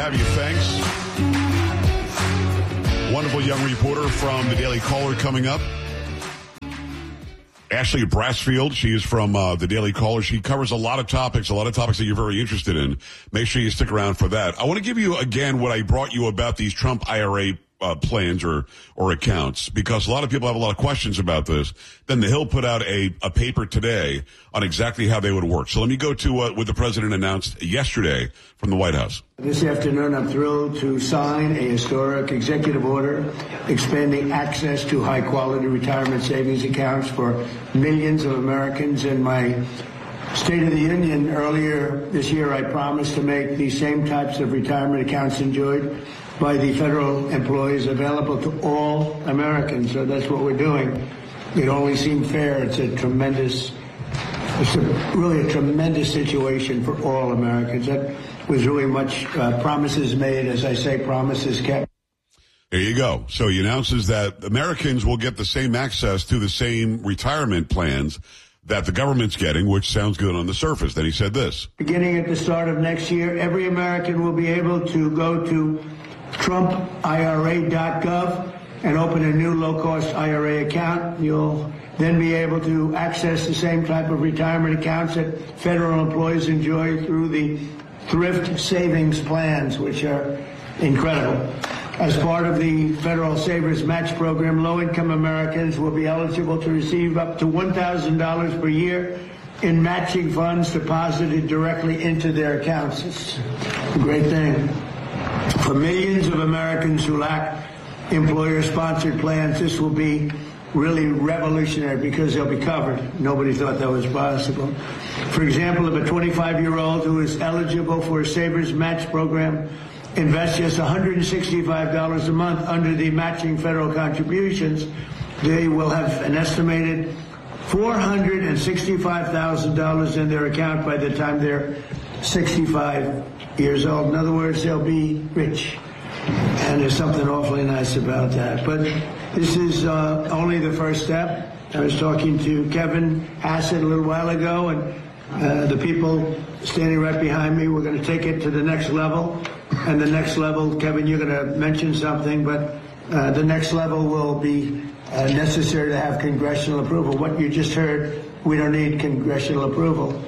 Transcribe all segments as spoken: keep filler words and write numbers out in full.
have you. Thanks. Wonderful young reporter from the Daily Caller coming up. Ashley Brassfield, she is from uh, the Daily Caller. She covers a lot of topics, a lot of topics that you're very interested in. Make sure you stick around for that. I want to give you, again, what I brought you about these Trump I R A uh, plans or or accounts, because a lot of people have a lot of questions about this. Then the Hill put out a, a paper today on exactly how they would work. So let me go to uh, what the president announced yesterday from the White House. This afternoon, I'm thrilled to sign a historic executive order expanding access to high-quality retirement savings accounts for millions of Americans. In my State of the Union earlier this year, I promised to make these same types of retirement accounts enjoyed by the federal employees available to all Americans. So that's what we're doing. It only seemed fair. It's a tremendous, it's a, really a tremendous situation for all Americans. That was really much uh, promises made, as I say, promises kept. There you go. So he announces that Americans will get the same access to the same retirement plans that the government's getting, which sounds good on the surface. Then he said this. Beginning at the start of next year, every American will be able to go to Trump I R A dot gov and open a new low-cost I R A account. You'll then be able to access the same type of retirement accounts that federal employees enjoy through the thrift savings plans, which are incredible. As part of the Federal Savers Match Program, low-income Americans will be eligible to receive up to one thousand dollars per year in matching funds deposited directly into their accounts. It's a great thing. For millions of Americans who lack employer-sponsored plans, this will be really revolutionary because they'll be covered. Nobody thought that was possible. For example, if a twenty-five-year-old who is eligible for a Savers Match Program invest just one hundred sixty-five dollars a month under the matching federal contributions, they will have an estimated four hundred sixty-five thousand dollars in their account by the time they're sixty-five years old. In other words, they'll be rich. And there's something awfully nice about that. But this is uh, only the first step. I was talking to Kevin Hassett a little while ago, and uh, the people standing right behind me, we're going to take it to the next level. And the next level, Kevin, you're going to mention something, but uh, the next level will be uh, necessary to have congressional approval. What you just heard, we don't need congressional approval.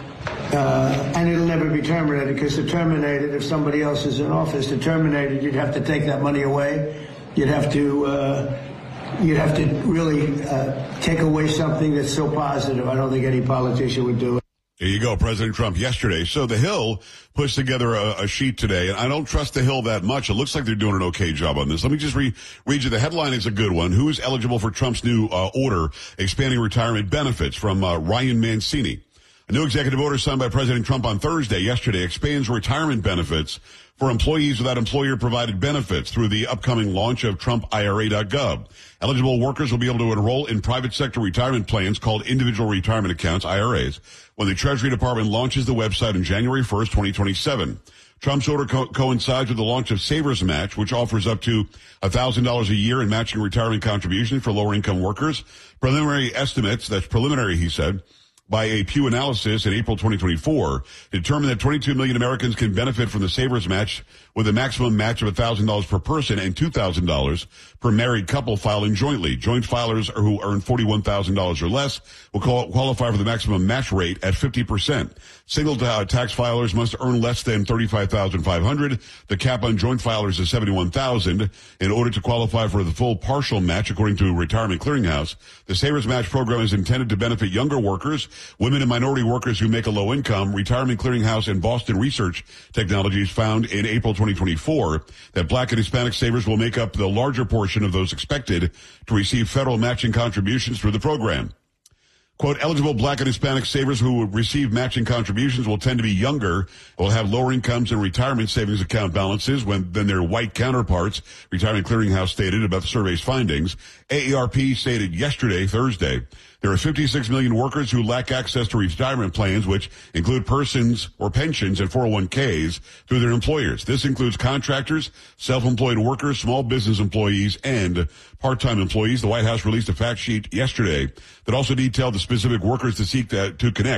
Uh, and it'll never be terminated, because to terminate it, if somebody else is in office, to terminate it, you'd have to take that money away. You'd have to, uh, you'd have to really uh, take away something that's so positive. I don't think any politician would do it. There you go, President Trump yesterday. So the Hill puts together a, a sheet today, and I don't trust the Hill that much. It looks like they're doing an okay job on this. Let me just re- read you. The headline is a good one. Who is eligible for Trump's new uh, order expanding retirement benefits, from uh, Ryan Mancini. A new executive order signed by President Trump on Thursday, yesterday, expands retirement benefits for employees without employer-provided benefits through the upcoming launch of Trump I R A dot gov. Eligible workers will be able to enroll in private sector retirement plans called individual retirement accounts, I R As, when the Treasury Department launches the website on January first, twenty twenty-seven. Trump's order co- coincides with the launch of Savers Match, which offers up to one thousand dollars a year in matching retirement contributions for lower-income workers. Preliminary estimates, that's preliminary, he said, by a Pew analysis in April twenty twenty-four, determined that twenty-two million Americans can benefit from the Savers Match with a maximum match of one thousand dollars per person and two thousand dollars per married couple filing jointly. Joint filers who earn forty-one thousand dollars or less will qualify for the maximum match rate at fifty percent. Single uh, tax filers must earn less than thirty-five thousand five hundred dollars. The cap on joint filers is seventy-one thousand dollars. In order to qualify for the full partial match, according to Retirement Clearinghouse, the Savers Match program is intended to benefit younger workers, women and minority workers who make a low income. Retirement Clearinghouse and Boston Research Technologies found in April twenty twenty-four that Black and Hispanic savers will make up the larger portion of those expected to receive federal matching contributions through the program. Quote, eligible Black and Hispanic savers who will receive matching contributions will tend to be younger, will have lower incomes and retirement savings account balances when, than their white counterparts, Retirement Clearinghouse stated about the survey's findings. A A R P stated yesterday, Thursday, there are fifty-six million workers who lack access to retirement plans, which include persons or pensions and four oh one k's through their employers. This includes contractors, self-employed workers, small business employees, and part-time employees. The White House released a fact sheet yesterday that also detailed the specific workers to seek to, to connect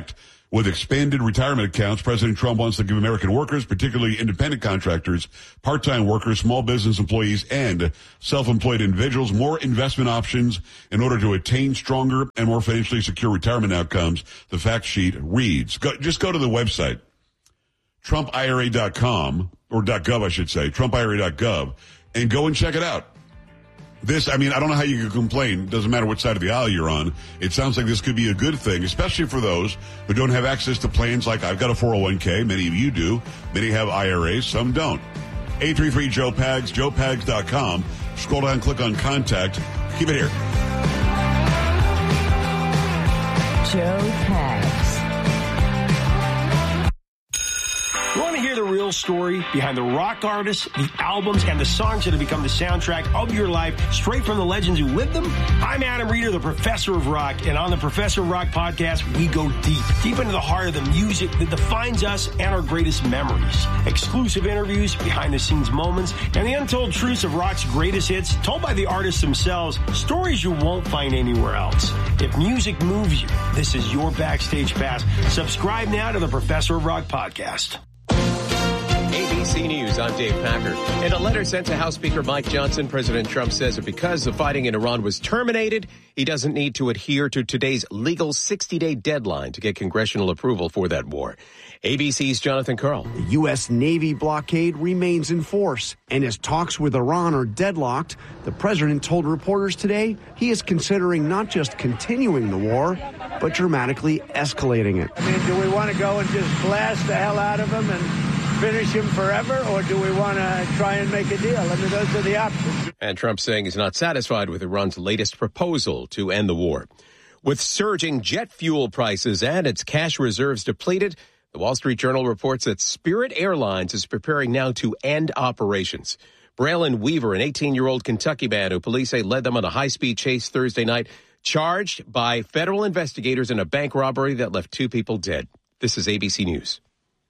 With expanded retirement accounts, President Trump wants to give American workers, particularly independent contractors, part-time workers, small business employees, and self-employed individuals more investment options in order to attain stronger and more financially secure retirement outcomes. The fact sheet reads, go, just go to the website, Trump I R A dot com, or .gov, I should say, Trump I R A dot gov, and go and check it out. This, I mean, I don't know how you could complain. Doesn't matter what side of the aisle you're on. It sounds like this could be a good thing, especially for those who don't have access to plans like I've got a four oh one k. Many of you do. Many have I R As. Some don't. eight three three Joe Pags, joe pags dot com. Scroll down, click on contact. Keep it here. Joe Pags. You want to hear the real story behind the rock artists, the albums, and the songs that have become the soundtrack of your life, straight from the legends who lived them? I'm Adam Reeder, the Professor of Rock, and on the Professor of Rock podcast, we go deep, deep into the heart of the music that defines us and our greatest memories. Exclusive interviews, behind-the-scenes moments, and the untold truths of rock's greatest hits, told by the artists themselves, stories you won't find anywhere else. If music moves you, this is your backstage pass. Subscribe now to the Professor of Rock podcast. A B C News, I'm Dave Packer. In a letter sent to House Speaker Mike Johnson, President Trump says that because the fighting in Iran was terminated, he doesn't need to adhere to today's legal sixty-day deadline to get congressional approval for that war. A B C's Jonathan Karl. The U S. Navy blockade remains in force, and as talks with Iran are deadlocked, the president told reporters today he is considering not just continuing the war, but dramatically escalating it. I mean, do we want to go and just blast the hell out of him and finish him forever, or do we want to try and make a deal? I mean, those are the options. And Trump saying he's not satisfied with Iran's latest proposal to end the war. With surging jet fuel prices and its cash reserves depleted, the Wall Street Journal reports that Spirit Airlines is preparing now to end operations. Braylon Weaver, an eighteen-year-old Kentucky man who police say led them on a high-speed chase Thursday night, charged by federal investigators in a bank robbery that left two people dead. This is A B C News.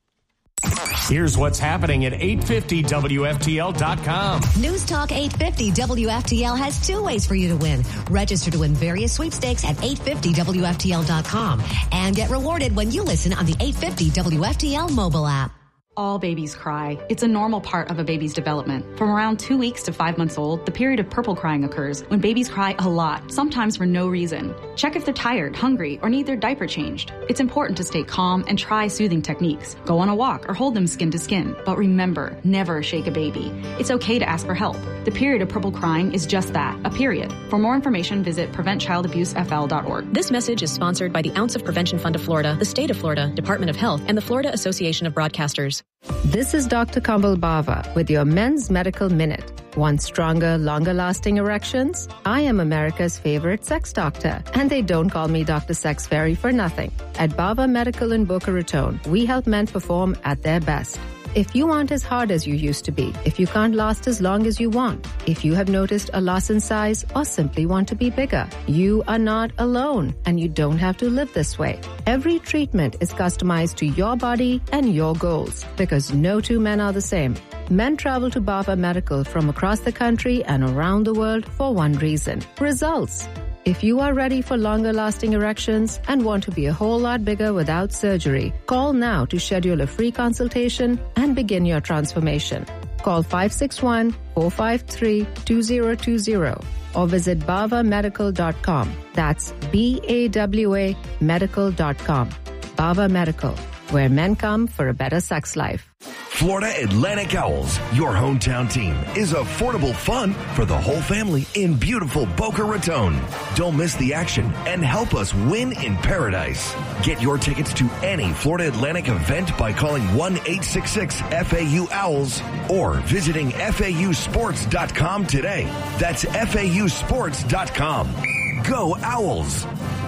Here's what's happening at eight fifty W F T L dot com. News Talk eight fifty W F T L has two ways for you to win. Register to win various sweepstakes at eight fifty W F T L dot com and get rewarded when you listen on the eight fifty W F T L mobile app. All babies cry. It's a normal part of a baby's development. From around two weeks to five months old, the period of purple crying occurs when babies cry a lot, sometimes for no reason. Check if they're tired, hungry, or need their diaper changed. It's important to stay calm and try soothing techniques. Go on a walk or hold them skin to skin. But remember, never shake a baby. It's okay to ask for help. The period of purple crying is just that, a period. For more information, visit prevent child abuse f l dot org. This message is sponsored by the Ounce of Prevention Fund of Florida, the State of Florida, Department of Health, and the Florida Association of Broadcasters. This is Doctor Kamal Bava with your Men's Medical Minute. Want stronger, longer-lasting erections? I am America's favorite sex doctor, and they don't call me Doctor Sex Fairy for nothing. At Bava Medical in Boca Raton, we help men perform at their best. If you aren't as hard as you used to be, if you can't last as long as you want, if you have noticed a loss in size or simply want to be bigger, you are not alone and you don't have to live this way. Every treatment is customized to your body and your goals because no two men are the same. Men travel to Bava Medical from across the country and around the world for one reason: results. If you are ready for longer-lasting erections and want to be a whole lot bigger without surgery, call now to schedule a free consultation and begin your transformation. Call five six one, four five three, two zero two zero or visit bava medical dot com. That's B A W A medical dot com. Bava Medical, where men come for a better sex life. Florida Atlantic Owls, your hometown team, is affordable fun for the whole family in beautiful Boca Raton. Don't miss the action and help us win in paradise. Get your tickets to any Florida Atlantic event by calling one eight six six F A U Owls or visiting F A U sports dot com today. That's F A U sports dot com. Go Owls!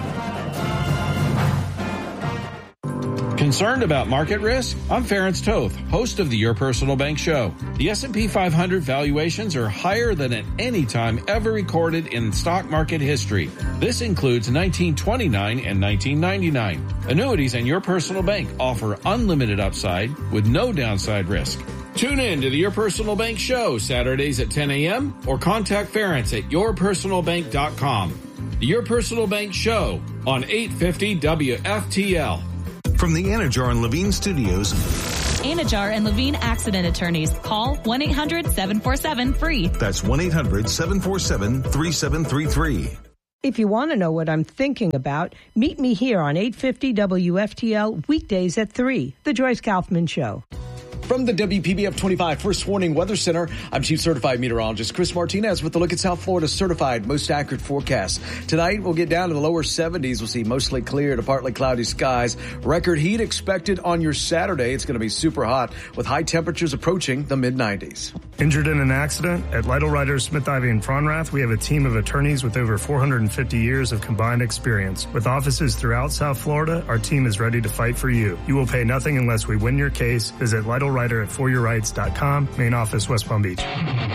Concerned about market risk? I'm Ferenc Toth, host of the Your Personal Bank Show. The S and P five hundred valuations are higher than at any time ever recorded in stock market history. This includes nineteen twenty-nine and nineteen ninety-nine. Annuities and Your Personal Bank offer unlimited upside with no downside risk. Tune in to the Your Personal Bank Show Saturdays at ten a.m. or contact Ferenc at your personal bank dot com. The Your Personal Bank Show on eight fifty W F T L. from the Anajar and Levine Studios. Anajar and Levine Accident Attorneys. Call one eight hundred seven four seven free. That's one eight hundred seven four seven three seven three three. If you want to know what I'm thinking about, meet me here on eight fifty W F T L weekdays at three, The Joyce Kaufman Show. From the W P B F twenty-five First Warning Weather Center, I'm Chief Certified Meteorologist Chris Martinez with a look at South Florida's certified most accurate forecast. Tonight, we'll get down to the lower seventies. We'll see mostly clear to partly cloudy skies. Record heat expected on your Saturday. It's going to be super hot with high temperatures approaching the mid nineties. Injured in an accident? At Lytle Ryder, Smith Ivy, and Fronrath, we have a team of attorneys with over four hundred fifty years of combined experience. With offices throughout South Florida, our team is ready to fight for you. You will pay nothing unless we win your case. Visit Lytle Ryder at for your rights dot com. Main office, West Palm Beach.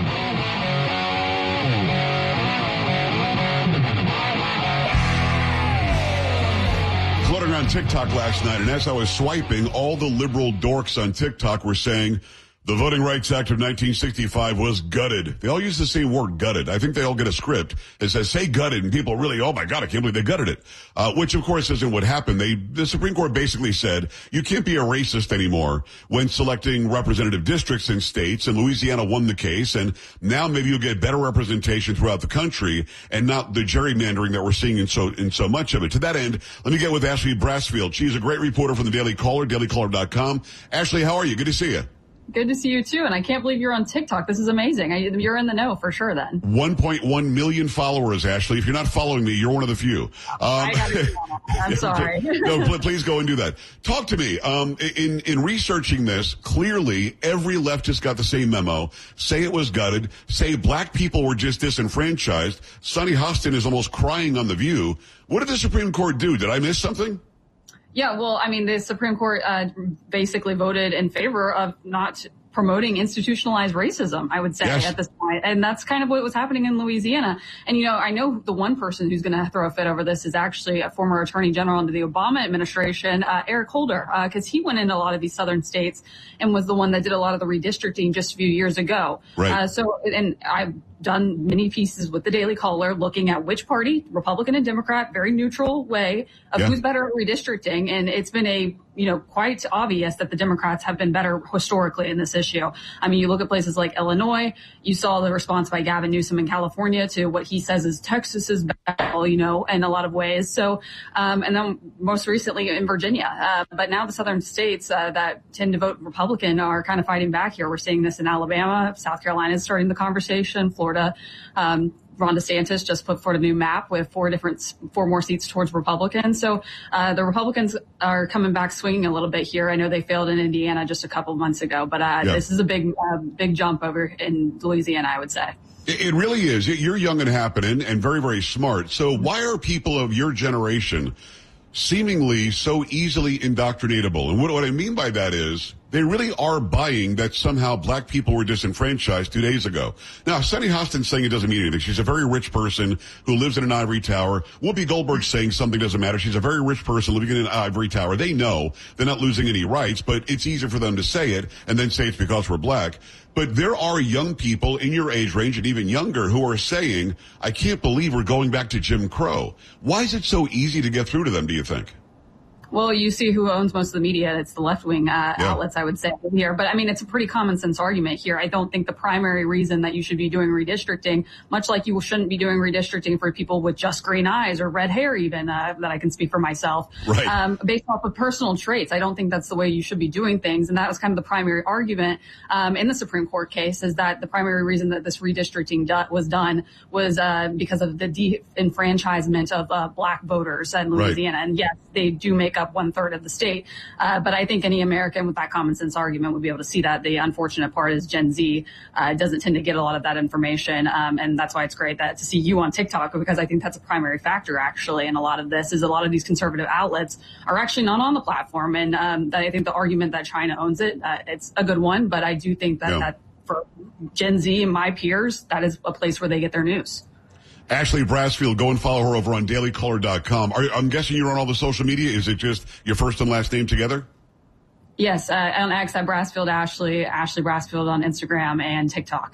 Floating around TikTok last night, and as I was swiping, all the liberal dorks on TikTok were saying the Voting Rights Act of nineteen sixty-five was gutted. They all use the same word, gutted. I think they all get a script that says, say gutted, and people really, oh my God, I can't believe they gutted it. Uh, which of course isn't what happened. They, the Supreme Court basically said, you can't be a racist anymore when selecting representative districts in states, and Louisiana won the case, and now maybe you'll get better representation throughout the country, and not the gerrymandering that we're seeing in so, in so much of it. To that end, let me get with Ashley Brassfield. She's a great reporter from the Daily Caller, daily caller dot com. Ashley, how are you? Good to see you. Good to see you too, and I can't believe you're on TikTok. This is amazing. I, you're in the know for sure then. one point one million followers, Ashley. If you're not following me, you're one of the few. Um, I gotta I'm sorry. No, please go and do that. Talk to me. Um, in, in researching this, clearly every leftist got the same memo. Say it was gutted. Say black people were just disenfranchised. Sonny Hostin is almost crying on The View. What did the Supreme Court do? Did I miss something? Yeah, well, I mean, the Supreme Court uh, basically voted in favor of not promoting institutionalized racism, I would say, yes. at this point. And that's kind of what was happening in Louisiana. And, you know, I know the one person who's going to throw a fit over this is actually a former attorney general under the Obama administration, uh, Eric Holder, because uh, he went into a lot of these southern states and was the one that did a lot of the redistricting just a few years ago. Right. Uh, so, and I've done many pieces with the Daily Caller looking at which party, Republican and Democrat, very neutral way of yeah. who's better at redistricting. And it's been a, you know, quite obvious that the Democrats have been better historically in this issue. I mean, you look at places like Illinois, you saw the response by Gavin Newsom in California to what he says is Texas's battle, you know, in a lot of ways. So, um, and then most recently in Virginia. Uh, but now the southern states uh, that tend to vote Republican are kind of fighting back here. We're seeing this in Alabama. South Carolina is starting the conversation. Florida, um, Ron DeSantis just put forward a new map with four different, four more seats towards Republicans. So uh, the Republicans are coming back swinging a little bit here. I know they failed in Indiana just a couple of months ago, but uh, yeah. this is a big, uh, big jump over in Louisiana, I would say. It really is. You're young and happening and very, very smart. So why are people of your generation seemingly so easily indoctrinatable? And what, what I mean by that is they really are buying that somehow black people were disenfranchised two days ago. Now, Sonny Hostin's saying it doesn't mean anything. She's a very rich person who lives in an ivory tower. Whoopi Goldberg's saying something doesn't matter. She's a very rich person living in an ivory tower. They know they're not losing any rights, but it's easier for them to say it and then say it's because we're black. But there are young people in your age range and even younger who are saying, I can't believe we're going back to Jim Crow. Why is it so easy to get through to them, do you think? Well, you see who owns most of the media. It's the left-wing uh, yeah. outlets, I would say, here. But, I mean, it's a pretty common-sense argument here. I don't think the primary reason that you should be doing redistricting, much like you shouldn't be doing redistricting for people with just green eyes or red hair even, uh, that I can speak for myself, right. um, based off of personal traits. I don't think that's the way you should be doing things. And that was kind of the primary argument um, in the Supreme Court case, is that the primary reason that this redistricting do- was done was uh, because of the de-enfranchisement of uh, black voters in Louisiana. Right. And, yes, they do make up one third of the state. Uh, but I think any American with that common sense argument would be able to see that. The unfortunate part is Gen Z uh, doesn't tend to get a lot of that information. Um, and that's why it's great that to see you on TikTok, because I think that's a primary factor actually. And a lot of this is a lot of these conservative outlets are actually not on the platform. And um, I think the argument that China owns it, uh, it's a good one. But I do think that, yeah. that for Gen Z and my peers, that is a place where they get their news. Ashley Brassfield, go and follow her over on daily caller dot com. Are, I'm guessing you're on all the social media. Is it just your first and last name together? Yes, uh, on X at Brassfield Ashley, Ashley Brassfield on Instagram and TikTok.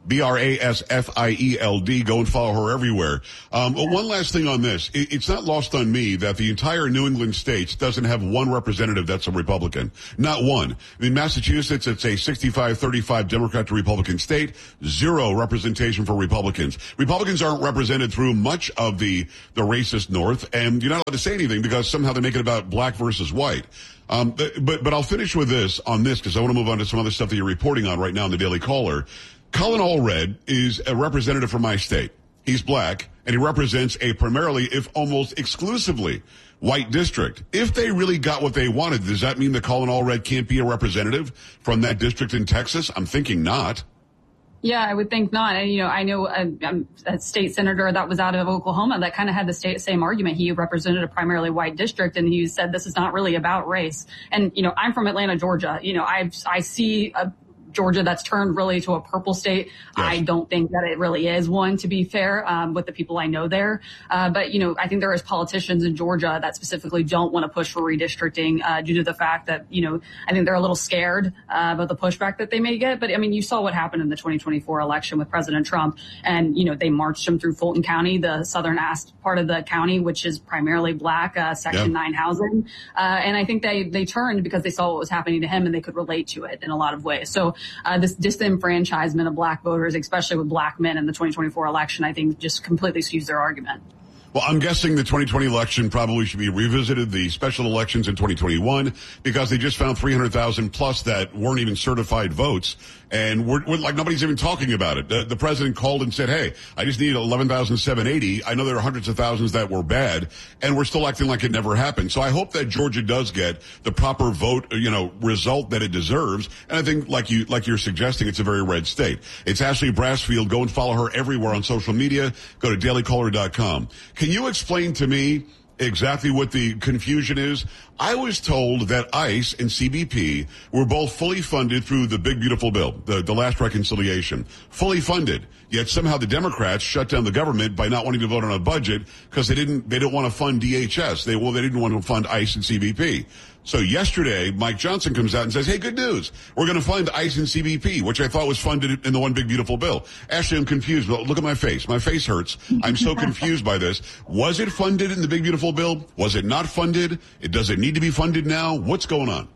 B R A S F I E L D. Go and follow her everywhere. Um, but one last thing on this. It, it's not lost on me that the entire New England states doesn't have one representative that's a Republican. Not one. In Massachusetts, it's a sixty-five thirty-five Democrat to Republican state. Zero representation for Republicans. Republicans aren't represented through much of the, the racist North, and you're not allowed to say anything because somehow they make it about black versus white. Um, but, but, but I'll finish with this on this because I want to move on to some other stuff that you're reporting on right now in the Daily Caller. Colin Allred is a representative from my state. He's black, and he represents a primarily, if almost exclusively, white district. If they really got what they wanted, does that mean that Colin Allred can't be a representative from that district in Texas? I'm thinking not. Yeah, I would think not. And, you know, I know a, a state senator that was out of Oklahoma that kind of had the state, same argument. He represented a primarily white district, and he said this is not really about race. And, you know, I'm from Atlanta, Georgia. You know, I I see a Georgia that's turned really to a purple state. Yes. I don't think that it really is one, to be fair, um, with the people I know there. Uh, but, you know, I think there is politicians in Georgia that specifically don't want to push for redistricting uh, due to the fact that, you know, I think they're a little scared uh, about the pushback that they may get. But, I mean, you saw what happened in the twenty twenty-four election with President Trump. And, you know, they marched him through Fulton County, the southern part of the county, which is primarily black, uh, Section yeah. nine housing. Uh, and I think they, they turned because they saw what was happening to him and they could relate to it in a lot of ways. So, Uh, this disenfranchisement of black voters, especially with black men in the twenty twenty-four election, I think just completely skews their argument. Well, I'm guessing the twenty twenty election probably should be revisited, the special elections in twenty twenty-one, because they just found three hundred thousand plus that weren't even certified votes. And we're, we're like, nobody's even talking about it. The, the president called and said, hey, I just need eleven thousand seven hundred eighty. I know there are hundreds of thousands that were bad, and we're still acting like it never happened. So I hope that Georgia does get the proper vote, you know, result that it deserves. And I think, like you, like you're suggesting, it's a very red state. It's Ashley Brassfield. Go and follow her everywhere on social media. Go to daily caller dot com. Can you explain to me exactly what the confusion is? I was told that ICE and C B P were both fully funded through the big beautiful bill, the, the last reconciliation, fully funded. Yet somehow the Democrats shut down the government by not wanting to vote on a budget because they didn't, they didn't want to fund D H S. They, well, they didn't want to fund ICE and C B P. So yesterday, Mike Johnson comes out and says, hey, good news. We're going to fund ICE and C B P, which I thought was funded in the one big beautiful bill. Actually, I'm confused. Look at my face. My face hurts. I'm so confused by this. Was it funded in the big beautiful bill? Was it not funded? It does it need to be funded now? What's going on?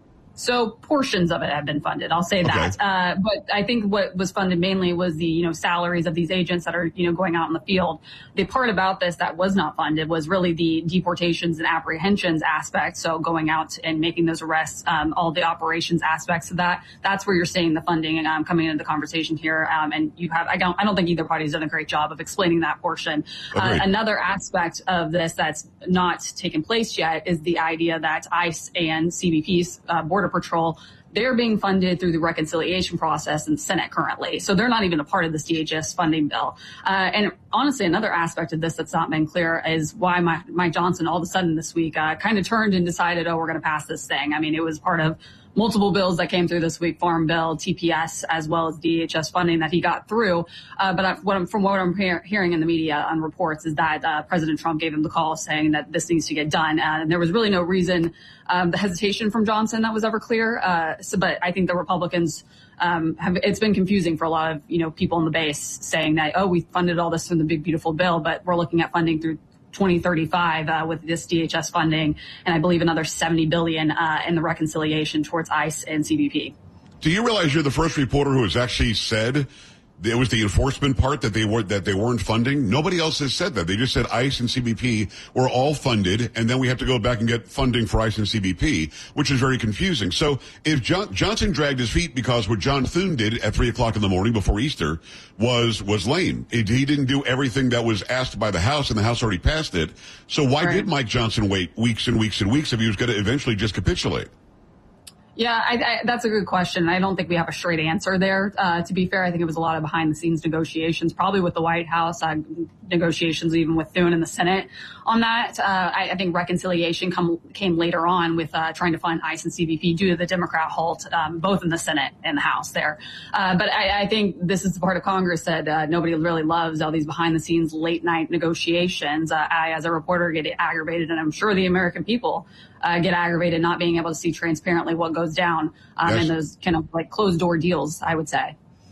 So portions of it have been funded. I'll say that. Okay. Uh, but I think what was funded mainly was the, you know, salaries of these agents that are, you know, going out in the field. The part about this that was not funded was really the deportations and apprehensions aspect. So going out and making those arrests, um, all the operations aspects of that. That's where you're seeing the funding and um, coming into the conversation here. Um, and you have, I don't, I don't think either party's done a great job of explaining that portion. Uh, another aspect of this that's not taken place yet is the idea that ICE and C B P's uh, border Patrol, they're being funded through the reconciliation process in the Senate currently. So they're not even a part of this D H S funding bill. Uh, and honestly, another aspect of this that's not been clear is why Mike, Mike Johnson all of a sudden this week uh, kind of turned and decided, oh, we're going to pass this thing. I mean, it was part of multiple bills that came through this week, Farm Bill, T P S, as well as D H S funding that he got through. Uh, but I, what I'm, from what I'm hear, hearing in the media on reports is that uh, President Trump gave him the call saying that this needs to get done. Uh, and there was really no reason, um, the hesitation from Johnson that was ever clear. Uh, so, but I think the Republicans um, have, it's been confusing for a lot of, you know, people in the base saying that, oh, we funded all this from the big, beautiful bill, but we're looking at funding through twenty thirty-five uh, with this D H S funding, and I believe another seventy billion dollars uh, in the reconciliation towards ICE and C B P. Do you realize you're the first reporter who has actually said it was the enforcement part that they were that they weren't funding? Nobody else has said that. They just said ICE and C B P were all funded, and then we have to go back and get funding for ICE and C B P, which is very confusing. So if John, Johnson dragged his feet because what John Thune did at three o'clock in the morning before Easter was was lame. It, he didn't do everything that was asked by the House, and the House already passed it. So why right. did Mike Johnson wait weeks and weeks and weeks if he was going to eventually just capitulate? Yeah, I, I, that's a good question. I don't think we have a straight answer there. Uh, to be fair, I think it was a lot of behind the scenes negotiations, probably with the White House, uh, negotiations even with Thune in the Senate on that. Uh, I, I think reconciliation come, came later on with uh, trying to fund ICE and C B P due to the Democrat halt, um, both in the Senate and the House there. Uh, but I, I think this is the part of Congress that uh, nobody really loves, all these behind the scenes late night negotiations. Uh, I, as a reporter, get aggravated, and I'm sure the American people Uh, get aggravated not being able to see transparently what goes down um, yes. in those kind of like closed door deals, I would say.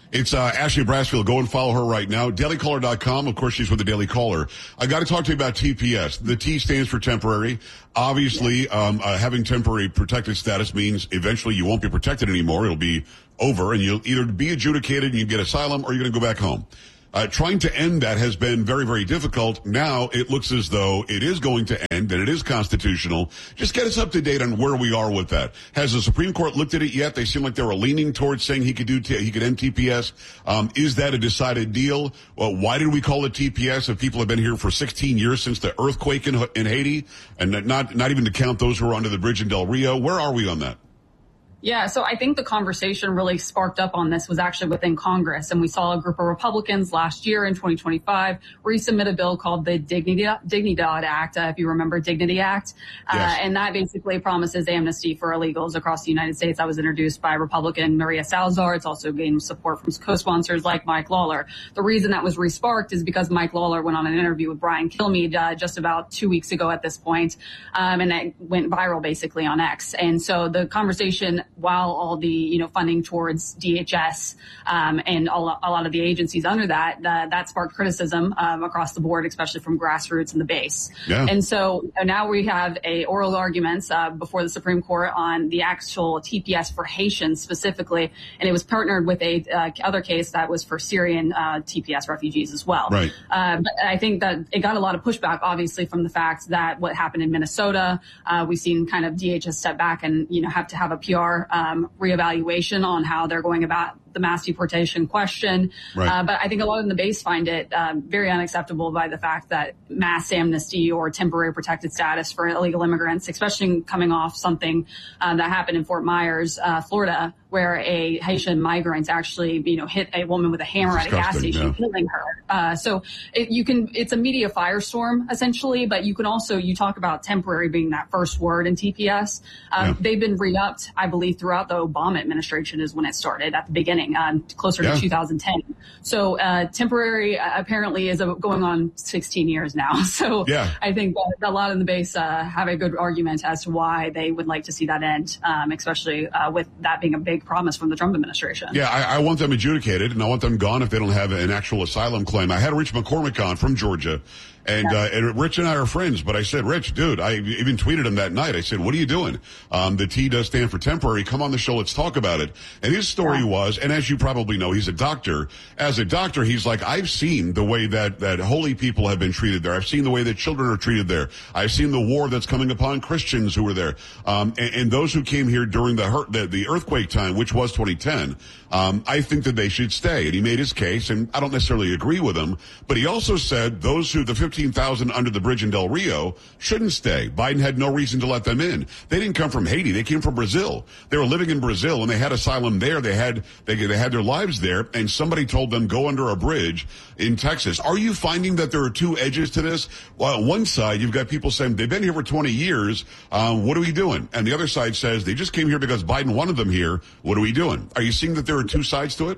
It's uh, Ashley Brassfield. Go and follow her right now. daily caller dot com. Of course, she's with the Daily Caller. I got to talk to you about T P S. The T stands for temporary. Obviously, um, uh, having temporary protected status means eventually you won't be protected anymore. It'll be over, and you'll either be adjudicated and you get asylum, or you're going to go back home. Uh, trying to end that has been very, very difficult. Now it looks as though it is going to end and it is constitutional. Just get us up to date on where we are with that. Has the Supreme Court looked at it yet? They seem like they were leaning towards saying he could do, t- he could end T P S. Um, is that a decided deal? Well, why did we call it T P S if people have been here for sixteen years since the earthquake in, in Haiti? And not, not even to count those who were under the bridge in Del Rio. Where are we on that? Yeah, so I think the conversation really sparked up on this was actually within Congress, and we saw a group of Republicans last year in twenty twenty-five resubmit a bill called the Dignidad, Dignidad Act, uh, if you remember Dignity Act, uh, yes. and that basically promises amnesty for illegals across the United States. That was introduced by Republican Maria Salazar. It's also gained support from co-sponsors like Mike Lawler. The reason that was resparked is because Mike Lawler went on an interview with Brian Kilmeade uh, just about two weeks ago at this point, um, and it went viral basically on X. And so the conversation, while all the, you know, funding towards D H S um, and all, a lot of the agencies under that, uh, that sparked criticism um, across the board, especially from grassroots and the base. Yeah. And so now we have a oral arguments uh, before the Supreme Court on the actual T P S for Haitians specifically, and it was partnered with a uh, other case that was for Syrian uh, T P S refugees as well. Right. Uh, but I think that it got a lot of pushback, obviously, from the fact that what happened in Minnesota, uh, we've seen kind of D H S step back and, you know, have to have a P R Um, reevaluation on how they're going about the mass deportation question. Right. Uh, but I think a lot in the base find it um, very unacceptable by the fact that mass amnesty or temporary protected status for illegal immigrants, especially coming off something uh, that happened in Fort Myers, uh, Florida, where a Haitian migrant actually, you know, hit a woman with a hammer at a gas station, yeah. killing her. Uh, so it, you can, it's a media firestorm essentially, but you can also, you talk about temporary being that first word in T P S. Um, yeah. They've been re-upped, I believe, throughout the Obama administration is when it started at the beginning, um, closer yeah. to two thousand ten. So uh, temporary uh, apparently is a, going on sixteen years now. So yeah. I think that a lot of the base uh, have a good argument as to why they would like to see that end, um, especially uh, with that being a big promise from the Trump administration. Yeah, I, I want them adjudicated, and I want them gone if they don't have an actual asylum claim. I had Rich McCormick on from Georgia, and, yeah. uh, and Rich and I are friends, but I said, Rich, dude, I even tweeted him that night. I said, what are you doing? Um, the T does stand for temporary. Come on the show. Let's talk about it. And his story yeah. was, and as you probably know, he's a doctor. As a doctor, he's like, I've seen the way that, that holy people have been treated there. I've seen the way that children are treated there. I've seen the war that's coming upon Christians who were there. Um, and, and those who came here during the, hurt, the, the earthquake time, which was twenty ten, um, I think that they should stay. And he made his case, and I don't necessarily agree with him, but he also said those who, the fifteen thousand under the bridge in Del Rio, shouldn't stay. Biden had no reason to let them in. They didn't come from Haiti. They came from Brazil. They were living in Brazil, and they had asylum there. They had, they, they had their lives there, and somebody told them go under a bridge in Texas. Are you finding that there are two edges to this? Well, on one side, you've got people saying they've been here for twenty years. Um, what are we doing? And the other side says they just came here because Biden wanted them here. What are we doing? Are you seeing that there are two sides to it?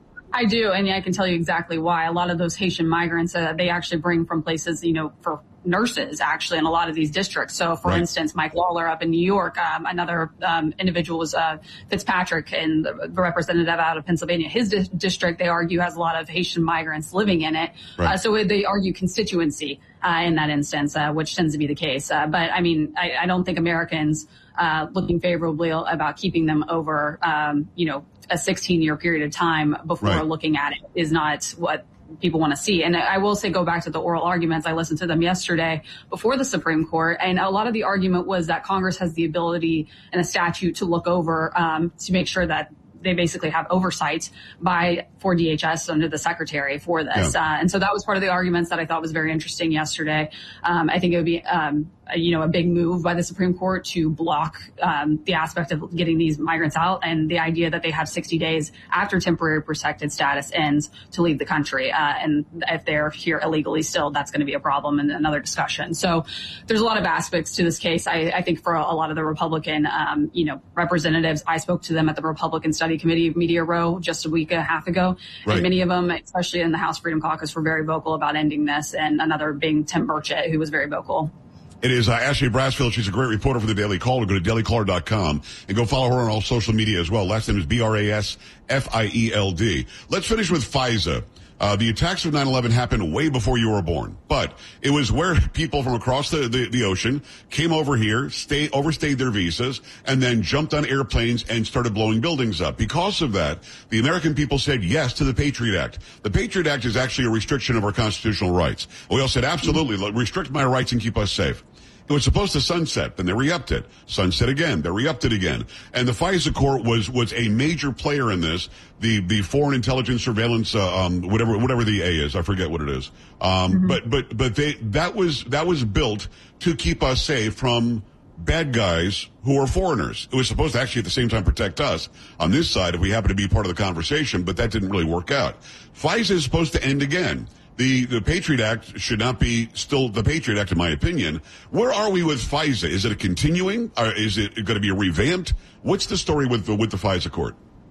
I do, and yeah, I can tell you exactly why. A lot of those Haitian migrants, uh, they actually bring from places, you know, for nurses, actually, in a lot of these districts. So, for right. instance, Mike Lawler up in New York, um, another um, individual was uh, Fitzpatrick, and the representative out of Pennsylvania. His di- district, they argue, has a lot of Haitian migrants living in it. Right. Uh, so they argue constituency uh, in that instance, uh, which tends to be the case. Uh, but, I mean, I, I don't think Americans uh, looking favorably about keeping them over, um, you know, a sixteen-year period of time before right. looking at it is not what people want to see. And I will say, go back to the oral arguments. I listened to them yesterday before the Supreme Court, and a lot of the argument was that Congress has the ability in a statute to look over um, to make sure that they basically have oversight by for D H S under the secretary for this. Yeah. Uh, and so that was part of the arguments that I thought was very interesting yesterday. Um, I think it would be, um, a, you know, a big move by the Supreme Court to block um, the aspect of getting these migrants out, and the idea that they have sixty days after temporary protected status ends to leave the country. Uh, and if they're here illegally still, that's going to be a problem and another discussion. So there's a lot of aspects to this case. I, I think for a, a lot of the Republican, um, you know, representatives, I spoke to them at the Republican Study Committee Media Row just a week and a half ago. Right. And many of them, especially in the House Freedom Caucus, were very vocal about ending this, and another being Tim Burchett, who was very vocal. It is uh, Ashley Brassfield. She's a great reporter for the Daily Caller. Go to daily caller dot com and go follow her on all social media as well. Last name is B R A S F I E L D. Let's finish with FISA. Uh, the attacks of nine eleven happened way before you were born, but it was where people from across the, the, the ocean came over here, stay, overstayed their visas, and then jumped on airplanes and started blowing buildings up. Because of that, the American people said yes to the Patriot Act. The Patriot Act is actually a restriction of our constitutional rights. We all said, absolutely, restrict my rights and keep us safe. It was supposed to sunset, then they re-upped it. Sunset again, they re-upped it again. And the FISA court was, was a major player in this. The, the foreign intelligence surveillance, uh, um, whatever, whatever the A is, I forget what it is. Um, mm-hmm. but, but, but they, that was, that was built to keep us safe from bad guys who are foreigners. It was supposed to actually at the same time protect us on this side if we happen to be part of the conversation, but that didn't really work out. FISA is supposed to end again. The, the Patriot Act should not be still the Patriot Act, in my opinion. Where are we with FISA? Is it a continuing? Or is it going to be revamped? What's the story with the, with the FISA court?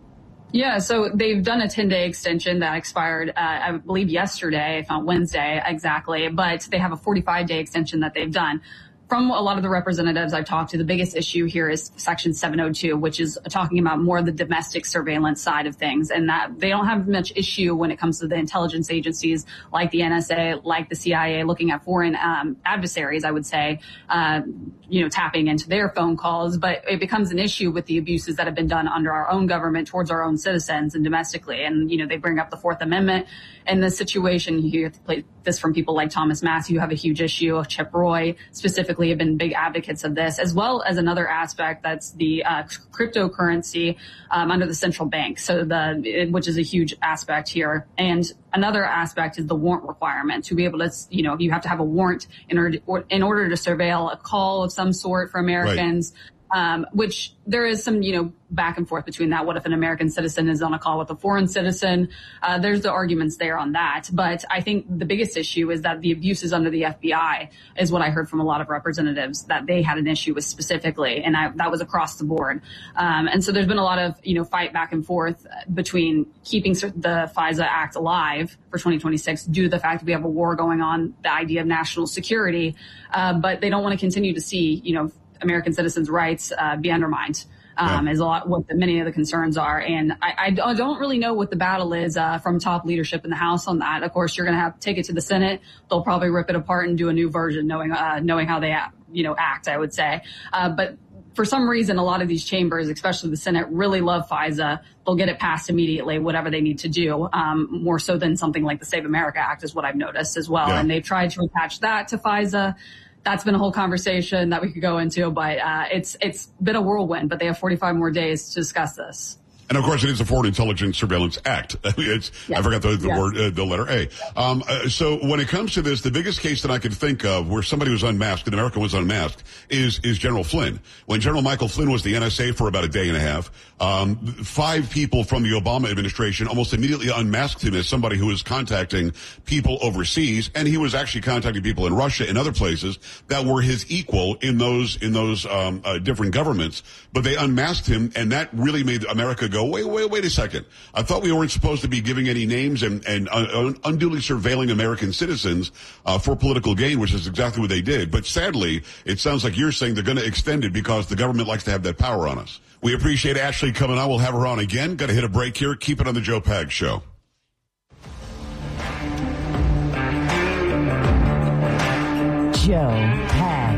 Yeah, so they've done a ten-day extension that expired, uh, I believe, yesterday, if not Wednesday, exactly. But they have a forty-five day extension that they've done. From a lot of the representatives I've talked to, the biggest issue here is Section seven oh two, which is talking about more of the domestic surveillance side of things, and that they don't have much issue when it comes to the intelligence agencies like the N S A, like the C I A, looking at foreign um, adversaries, I would say, uh, you know, tapping into their phone calls. But it becomes an issue with the abuses that have been done under our own government towards our own citizens and domestically. And, you know, they bring up the Fourth Amendment and the situation. You hear this from people like Thomas Massie, who have a huge issue. Chip Roy specifically have been big advocates of this, as well as another aspect that's the uh, cryptocurrency um, under the central bank, so the which is a huge aspect here. And another aspect is the warrant requirement to be able to, you know, you have to have a warrant in order to, in order to surveil a call of some sort for Americans. Right. Um, which there is some, you know, back and forth between that. What if an American citizen is on a call with a foreign citizen? Uh, there's the arguments there on that. But I think the biggest issue is that the abuses under the F B I is what I heard from a lot of representatives that they had an issue with specifically. And I, that was across the board. Um, and so there's been a lot of, you know, fight back and forth between keeping the FISA Act alive for twenty twenty-six due to the fact that we have a war going on, the idea of national security. Uh, but they don't want to continue to see, you know, American citizens' rights uh, be undermined, um, yeah. is a lot what the, many of the concerns are. And I, I don't really know what the battle is uh, from top leadership in the House on that. Of course, you're going to have to take it to the Senate. They'll probably rip it apart and do a new version, knowing uh, knowing how they act, you know act. I would say, uh, but for some reason, a lot of these chambers, especially the Senate, really love FISA. They'll get it passed immediately, whatever they need to do, um, more so than something like the Save America Act is what I've noticed as well. Yeah. And they've tried to attach that to FISA. That's been a whole conversation that we could go into, but uh, it's it's been a whirlwind. But they have forty-five more days to discuss this. And of course, it is the Foreign Intelligence Surveillance Act. It's, yes. I forgot the, the yes. word, uh, the letter A. Um, uh, so when it comes to this, the biggest case that I could think of where somebody was unmasked, an American was unmasked, is, is General Flynn. When General Michael Flynn was the N S A for about a day and a half, um, five people from the Obama administration almost immediately unmasked him as somebody who was contacting people overseas. And he was actually contacting people in Russia and other places that were his equal in those, in those, um, uh, different governments. But they unmasked him, and that really made America go, wait, wait, wait a second. I thought we weren't supposed to be giving any names and, and uh, unduly surveilling American citizens uh, for political gain, which is exactly what they did. But sadly, it sounds like you're saying they're going to extend it because the government likes to have that power on us. We appreciate Ashley coming on. We'll have her on again. Got to hit a break here. Keep it on the Joe Pags Show. Joe Pags.